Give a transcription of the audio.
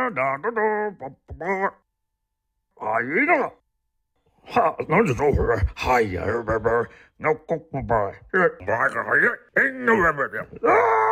哎呀，哈，那就说会儿，哎呀，我